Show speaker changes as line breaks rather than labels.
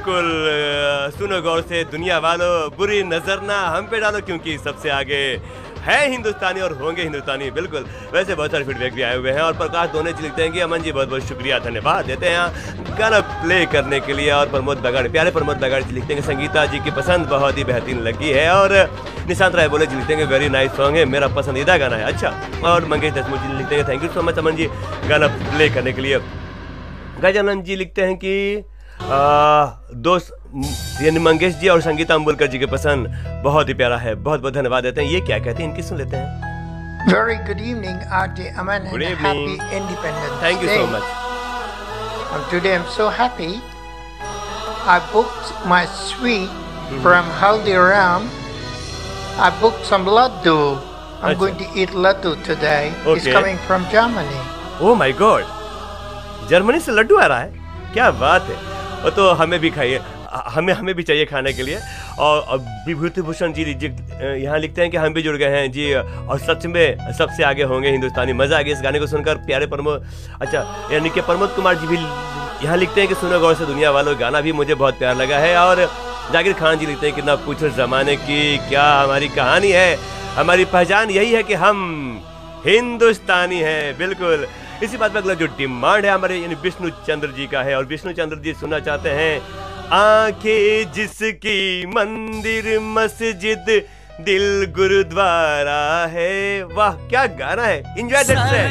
बिल्कुल सुनो गौर से दुनिया वालों, बुरी नजर ना हम पे डालो क्योंकि सबसे आगे है हिंदुस्तानी और होंगे हिंदुस्तानी। बिल्कुल, वैसे बहुत सारे फीडबैक भी आए हुए हैं और प्रकाश दोने जी लिखते हैं कि अमन जी बहुत बहुत शुक्रिया, धन्यवाद देते हैं यहाँ गाना प्ले करने के लिए। और प्रमोद बगाड़, प्यारे प्रमोद बगाड़ जी लिखते हैं कि संगीता जी की पसंद बहुत ही बेहतरीन लगी है। और निशांत राय बोले जी लिखते हैं कि वेरी नाइस सॉन्ग है, मेरा पसंदीदा गाना है। अच्छा, और मंगेश दसमू जी लिखते हैं thank you so much Aman ji गाना प्ले करने के लिए। गजानंद जी लिखते हैं कि दोस्त यानी मंगेश जी और संगीता अम्बुलकर जी के पसंद बहुत ही प्यारा है, बहुत बहुत धन्यवाद देते हैं। ये क्या कहते हैं, इनकी सुन लेते हैं।
Very good evening, RJ Aman, and happy Independence Day.
Thank you so much.
And today I'm so happy. I booked my suite from Haldiram. I booked some laddu. I'm going to eat laddu today. It's coming from Germany.
Oh my God! Germany से लड्डू आ रहा है, क्या बात है। वो तो हमें भी खाइए, हमें भी चाहिए खाने के लिए। और विभूति भूषण जी यहाँ लिखते हैं कि हम भी जुड़ गए हैं जी, और सच में सबसे आगे होंगे हिंदुस्तानी। मजा आ गया इस गाने को सुनकर। प्यारे प्रमोद, अच्छा यानी कि प्रमोद कुमार जी भी यहाँ लिखते हैं कि सुनो गौर से दुनिया वालों, गाना भी मुझे बहुत प्यार लगा है। और जाकिर खान जी लिखते हैं कि ना पूछो जमाने की क्या हमारी कहानी है, हमारी पहचान यही है कि हम हिंदुस्तानी हैं। बिल्कुल, इसी बात पर अगला जो डिमांड है हमारे यानी विष्णु चंद्र जी का है। और विष्णु चंद्र जी सुनना चाहते हैं आंखें जिसकी मंदिर मस्जिद दिल गुरुद्वारा है। वाह क्या गाना है, एंजॉय दैट।